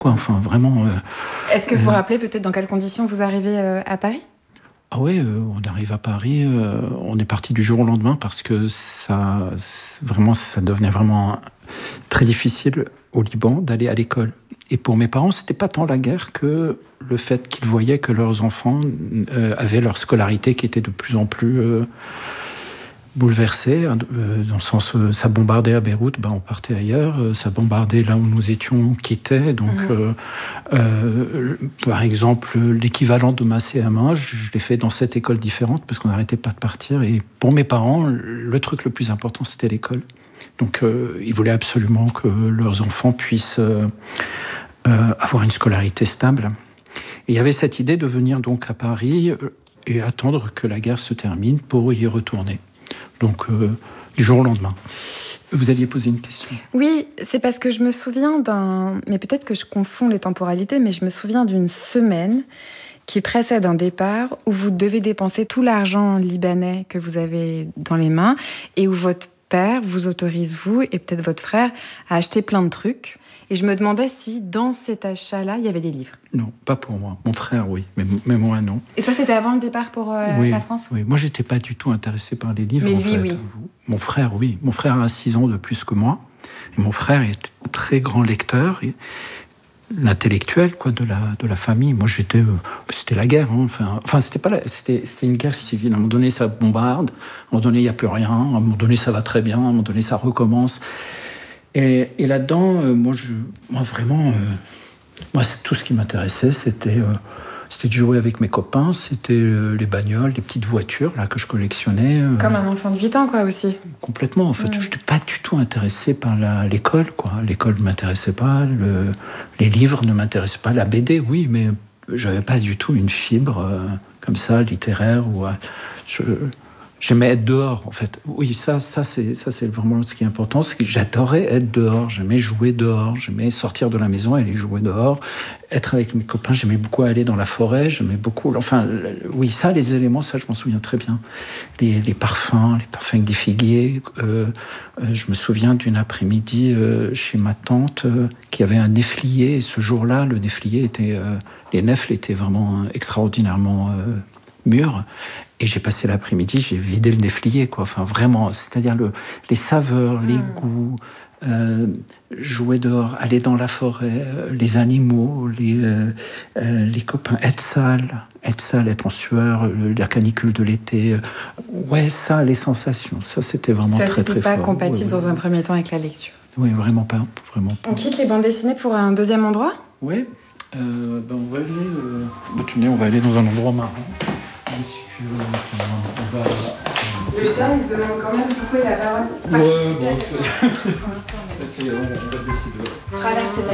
quoi. Enfin, vraiment. Est-ce que vous vous rappelez peut-être dans quelles conditions vous arrivez à Paris ? Ah ouais, on arrive à Paris, on est parti du jour au lendemain parce que ça devenait vraiment très difficile au Liban d'aller à l'école. Et pour mes parents, c'était pas tant la guerre que le fait qu'ils voyaient que leurs enfants avaient leur scolarité qui était de plus en plus bouleversée, dans le sens ça bombardait à Beyrouth, on partait ailleurs, ça bombardait là où nous étions, on quittait. Donc, par exemple, l'équivalent de ma CM1, je l'ai fait dans 7 écoles différentes parce qu'on n'arrêtait pas de partir. Et pour mes parents, le truc le plus important, c'était l'école. Donc, ils voulaient absolument que leurs enfants puissent avoir une scolarité stable. Et il y avait cette idée de venir donc à Paris et attendre que la guerre se termine pour y retourner. Donc, du jour au lendemain. Vous alliez poser une question ? Oui, c'est parce que je me souviens mais peut-être que je confonds les temporalités, mais je me souviens d'une semaine qui précède un départ où vous devez dépenser tout l'argent libanais que vous avez dans les mains et où votre père vous autorise, vous et peut-être votre frère, à acheter plein de trucs. Et je me demandais si, dans cet achat-là, il y avait des livres. Non, pas pour moi. Mon frère, oui, mais moi, non. Et ça, c'était avant le départ pour la France ? Oui, moi, j'étais pas du tout intéressé par les livres, mais en lui, fait. Oui. Mon frère, oui. Mon frère a 6 ans de plus que moi. Et mon frère est un très grand lecteur, l'intellectuel, quoi, de la famille. Moi, c'était la guerre, hein. Enfin, c'était une guerre civile. À un moment donné, ça bombarde. À un moment donné, il n'y a plus rien. À un moment donné, ça va très bien. À un moment donné, ça recommence. Et là-dedans, moi, tout ce qui m'intéressait, c'était de jouer avec mes copains, c'était les bagnoles, les petites voitures là, que je collectionnais. Comme un enfant de 8 ans, quoi, aussi. Complètement, en fait. Je n'étais pas du tout intéressé par l'école, quoi. L'école ne m'intéressait pas, les livres ne m'intéressaient pas, la BD, oui, mais je n'avais pas du tout une fibre comme ça, littéraire. J'aimais être dehors, en fait. Oui, ça c'est vraiment ce qui est important. C'est que j'adorais être dehors. J'aimais jouer dehors. J'aimais sortir de la maison et aller jouer dehors. Être avec mes copains. J'aimais beaucoup aller dans la forêt. J'aimais beaucoup... Enfin, oui, ça, les éléments, ça, je m'en souviens très bien. Les parfums avec des figuiers. Je me souviens d'une après-midi chez ma tante qui avait un néflier. Et ce jour-là, le néflier était... les nèfles étaient vraiment extraordinairement mûrs. Et j'ai passé l'après-midi, j'ai vidé le néflier, quoi. Enfin, vraiment, c'est-à-dire les saveurs, les goûts, jouer dehors, aller dans la forêt, les animaux, les copains, être sale, être en sueur, la canicule de l'été. Ouais, ça, les sensations, ça, c'était vraiment très, très fort. Ça, c'était pas compatible dans un premier temps avec la lecture. Oui, vraiment pas. On quitte les bandes dessinées pour un deuxième endroit ? Oui. On va aller dans un endroit marrant. Le chat, il se demande quand même pourquoi il a pas le droit de participer à cette... on va décider. Traverser